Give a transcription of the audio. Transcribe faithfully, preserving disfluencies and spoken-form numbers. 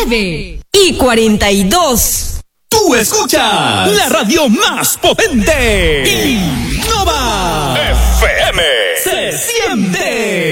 nueve y cuarenta y dos. Tú escuchas la radio más potente. Innova F M. Se siente.